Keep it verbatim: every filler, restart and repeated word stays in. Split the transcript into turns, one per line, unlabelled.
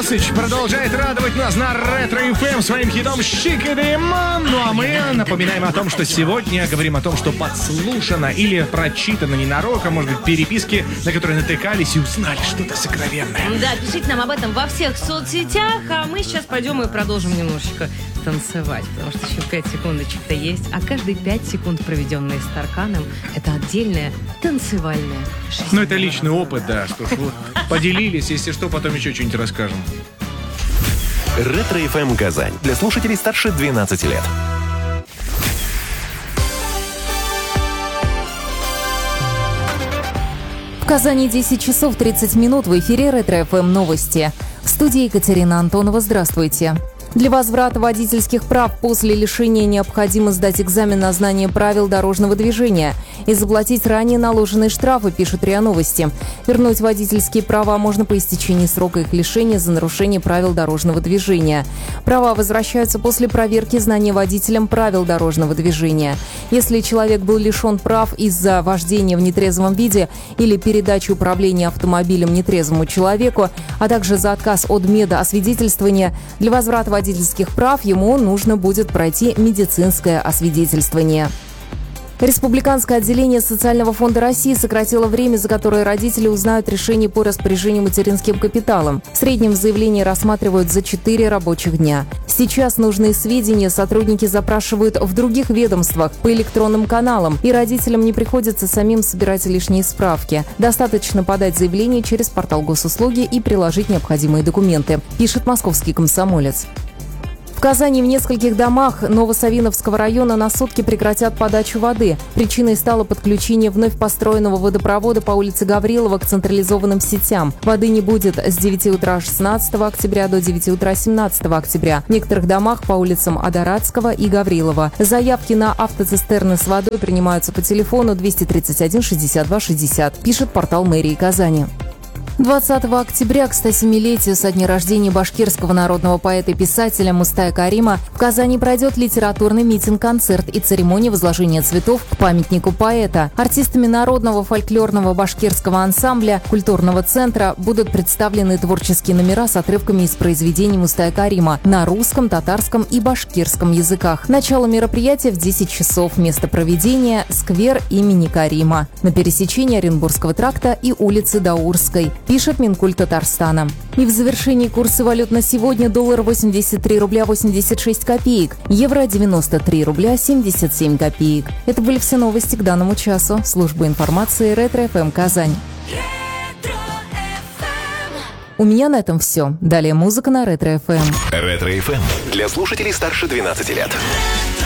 Усыч продолжает радовать нас на Ретро-эф эм своим хитом «Щикидым». Ну а мы напоминаем о том, что сегодня говорим о том, что подслушано или прочитано ненароком, может быть, переписки, на которые натыкались и узнали что-то сокровенное.
Да, пишите нам об этом во всех соцсетях, а мы сейчас пойдем и продолжим немножечко танцевать, потому что еще пять секундочек-то есть, а каждые пять секунд, проведенные с Тарканом, это отдельная танцевальная жизнь.
Ну, это личный опыт, да, что ж, вот, поделились, если что, потом еще что-нибудь расскажем.
Ретро-эф эм Казань. Для слушателей старше двенадцати лет.
В Казани десять часов тридцать минут, в эфире Ретро-эф эм новости. В студии Екатерина Антонова. Здравствуйте. Для возврата водительских прав после лишения необходимо сдать экзамен на знание правил дорожного движения и заплатить ранее наложенные штрафы, пишут РИА Новости. Вернуть водительские права можно по истечении срока их лишения за нарушение правил дорожного движения. Права возвращаются после проверки знания водителем правил дорожного движения. Если человек был лишен прав из-за вождения в нетрезвом виде или передачи управления автомобилем нетрезвому человеку, а также за отказ от медосвидетельствования, для возврата водительских прав ему нужно будет пройти медицинское освидетельствование. Республиканское отделение Социального фонда России сократило время, за которое родители узнают решение по распоряжению материнским капиталом. В среднем заявление рассматривают за четыре рабочих дня. Сейчас нужные сведения сотрудники запрашивают в других ведомствах по электронным каналам, и родителям не приходится самим собирать лишние справки. Достаточно подать заявление через портал госуслуги и приложить необходимые документы, пишет московский «Комсомолец». В Казани в нескольких домах Новосавиновского района на сутки прекратят подачу воды. Причиной стало подключение вновь построенного водопровода по улице Гаврилова к централизованным сетям. Воды не будет с девяти утра шестнадцатого октября до девяти утра семнадцатого октября. В некоторых домах по улицам Адаратского и Гаврилова. Заявки на автоцистерны с водой принимаются по телефону двести тридцать один шестьдесят два шестьдесят, пишет портал мэрии Казани. двадцатого октября, к стосемилетию со дня рождения башкирского народного поэта и писателя Мустая Карима, в Казани пройдет литературный митинг-концерт и церемония возложения цветов к памятнику поэта. Артистами народного фольклорного башкирского ансамбля культурного центра будут представлены творческие номера с отрывками из произведений Мустая Карима на русском, татарском и башкирском языках. Начало мероприятия в десять часов. Место проведения – сквер имени Карима на пересечении Оренбургского тракта и улицы Даурской, пишет Минкульт Татарстана. И в завершении курсы валют на сегодня: доллар восемьдесят три рубля восемьдесят шесть копеек, евро девяносто три рубля семьдесят семь копеек. Это были все новости к данному часу. Служба информации Ретро-эф эм Казань. У меня на этом все. Далее музыка на Ретро-эф эм.
Ретро-эф эм для слушателей старше двенадцати лет.